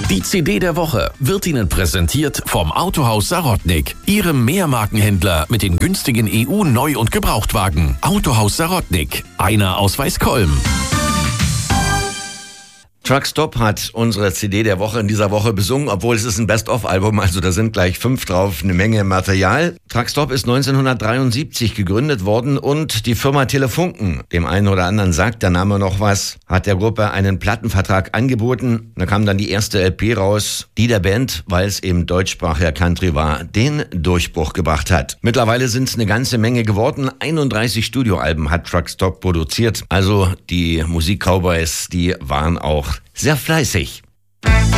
Die CD der Woche wird Ihnen präsentiert vom Autohaus Sarotnik, Ihrem Mehrmarkenhändler mit den günstigen EU-Neu- und Gebrauchtwagen. Autohaus Sarotnik, einer aus Weißkolm. Truckstop hat unsere CD der Woche in dieser Woche besungen, obwohl es ist ein Best-of-Album, also da sind gleich 5 drauf, eine Menge Material. Truckstop ist 1973 gegründet worden und die Firma Telefunken, dem einen oder anderen sagt der Name noch was, hat der Gruppe einen Plattenvertrag angeboten. Da kam dann die erste LP raus, die der Band, weil es eben deutschsprachiger Country war, den Durchbruch gebracht hat. Mittlerweile sind es eine ganze Menge geworden. 31 Studioalben hat Truckstop produziert. Also die Musik-Cowboys, die waren auch sehr fleißig.